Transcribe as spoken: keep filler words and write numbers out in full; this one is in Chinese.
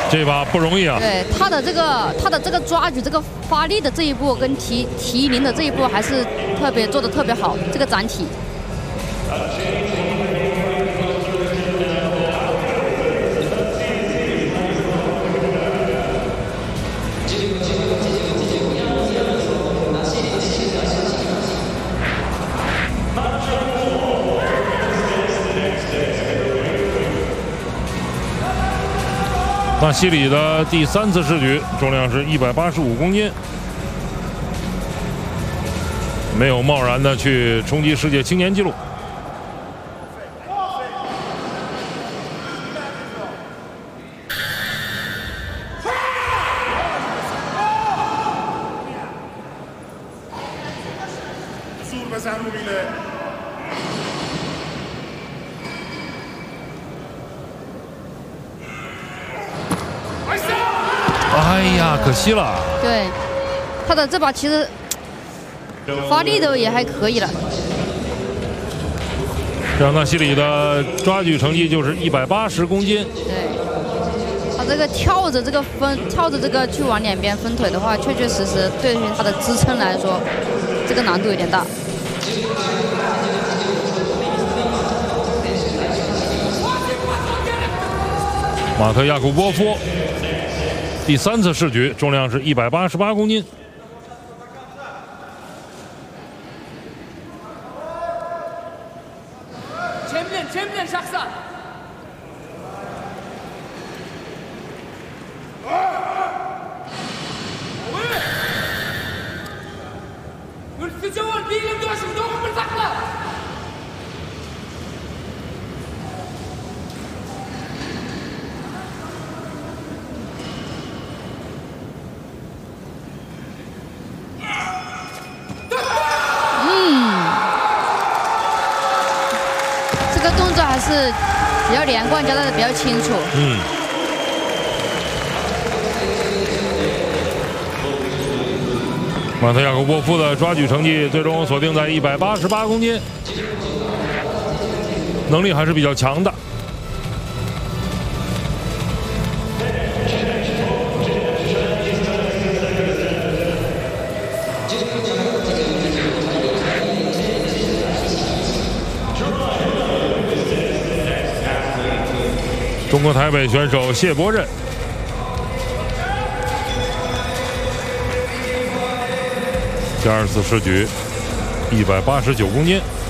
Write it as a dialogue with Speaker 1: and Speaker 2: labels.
Speaker 1: 这把不容易啊。
Speaker 2: 对他的这个他的这个抓举、这个发力的这一步，跟提提铃的这一步还是特别做的特别好，这个展体。
Speaker 1: 纳西里的第三次试举，重量是一百八十五公斤，没有贸然的去冲击世界青年纪录。哎呀，可惜了。
Speaker 2: 对，他的这把其实发力的也还可以了。
Speaker 1: 这样，纳西里的抓举成绩就是一百八十公斤。
Speaker 2: 对，他这个跳着这个分，跳着这个去往两边分腿的话，确确实实对于他的支撑来说，这个难度有点大。
Speaker 1: 马特亚库波夫第三次试举，重量是一百八十八公斤。
Speaker 3: Champion, champion شخصا. والفجوة البيئة بدوش بدوهم بالفقلة.
Speaker 2: 还是比较连贯，交代的比较清楚。
Speaker 1: 嗯。马特亚科波夫的抓举成绩最终锁定在一百八十八公斤，能力还是比较强的。中国台北选手谢博任，第二次试举，一百八十九公斤。